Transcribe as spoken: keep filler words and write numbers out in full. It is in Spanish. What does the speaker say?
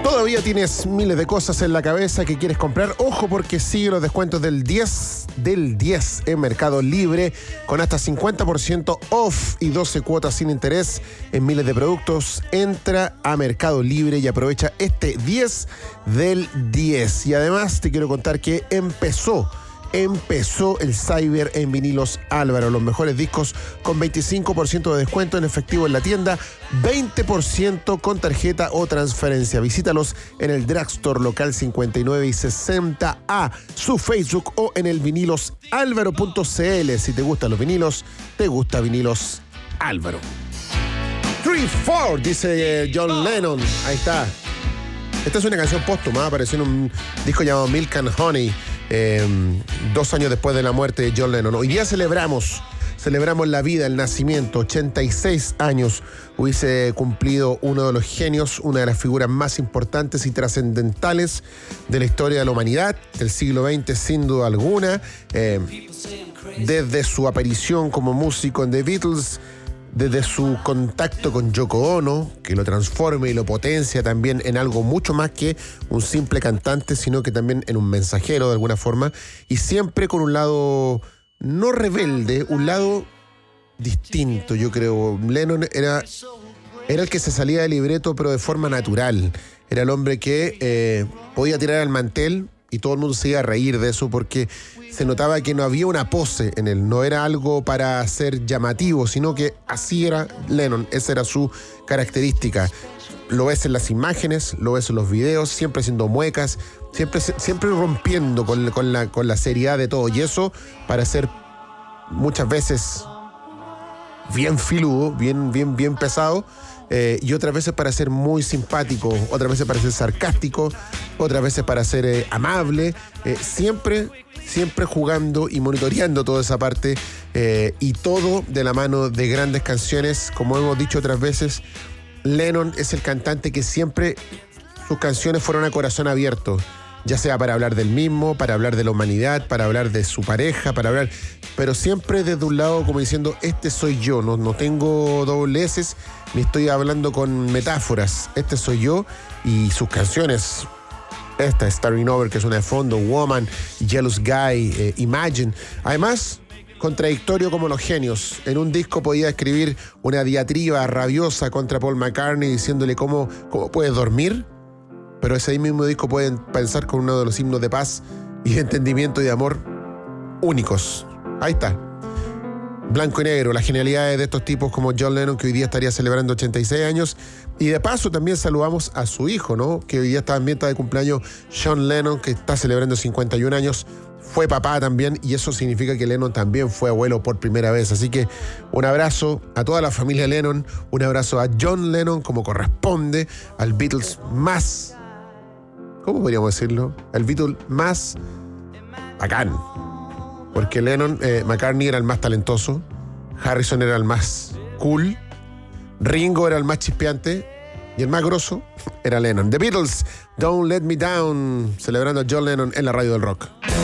Todavía tienes miles de cosas en la cabeza que quieres comprar. Ojo, porque sigue los descuentos del diez del diez en Mercado Libre, con hasta cincuenta por ciento off y doce cuotas sin interés en miles de productos. Entra a Mercado Libre y aprovecha este diez del diez. Y además te quiero contar que empezó Empezó el Cyber en Vinilos Álvaro. Los mejores discos con veinticinco por ciento de descuento en efectivo en la tienda, veinte por ciento con tarjeta o transferencia. Visítalos en el Drugstore local cincuenta y nueve y sesenta A, su Facebook o en el vinilos álvaro punto c l. Si te gustan los vinilos, te gusta Vinilos Álvaro. tres cuatro, dice John Lennon. Ahí está. Esta es una canción póstuma, apareció en un disco llamado Milk and Honey. Eh, dos años después de la muerte de John Lennon. Hoy día celebramos, celebramos la vida, el nacimiento. ochenta y seis años hubiese cumplido uno de los genios, una de las figuras más importantes y trascendentales de la historia de la humanidad, del siglo veinte, sin duda alguna. Eh, desde su aparición como músico en The Beatles, desde su contacto con Yoko Ono, que lo transforma y lo potencia también en algo mucho más que un simple cantante, sino que también en un mensajero de alguna forma, y siempre con un lado no rebelde, un lado distinto, yo creo. Lennon era, era el que se salía del libreto, pero de forma natural. Era el hombre que eh, podía tirar al mantel y todo el mundo se iba a reír de eso, porque se notaba que no había una pose en él, no era algo para ser llamativo, sino que así era Lennon, esa era su característica. Lo ves en las imágenes, lo ves en los videos, siempre haciendo muecas, siempre, siempre rompiendo con, con, la, con la seriedad de todo, y eso para ser muchas veces bien filudo, bien, bien, bien pesado, eh, y otras veces para ser muy simpático, otras veces para ser sarcástico, otras veces para ser eh, amable, eh, siempre, siempre jugando y monitoreando toda esa parte, eh, y todo de la mano de grandes canciones. Como hemos dicho otras veces, Lennon es el cantante que siempre sus canciones fueron a corazón abierto, ya sea para hablar del mismo, para hablar de la humanidad, para hablar de su pareja, para hablar, pero siempre desde un lado como diciendo, este soy yo, no, no tengo dobleces, ni estoy hablando con metáforas, este soy yo. Y sus canciones, esta, Starting Over, que es una de fondo, Woman, Jealous Guy, eh, Imagine, además contradictorio como los genios. En un disco podía escribir una diatriba rabiosa contra Paul McCartney diciéndole cómo, cómo puedes dormir, pero ese mismo disco pueden pensar con uno de los himnos de paz y de entendimiento y de amor únicos. Ahí está. Blanco y negro, las genialidades de estos tipos como John Lennon, que hoy día estaría celebrando ochenta y seis años. Y de paso también saludamos a su hijo, ¿no? Que hoy día también está de cumpleaños, Sean Lennon, que está celebrando cincuenta y un años. Fue papá también, y eso significa que Lennon también fue abuelo por primera vez. Así que un abrazo a toda la familia Lennon, un abrazo a John Lennon como corresponde, al Beatles más, ¿cómo podríamos decirlo? El Beatle más bacán. Porque Lennon, eh, McCartney era el más talentoso, Harrison era el más cool, Ringo era el más chispeante, y el más grosso era Lennon. The Beatles, Don't Let Me Down, celebrando a John Lennon en la radio del rock.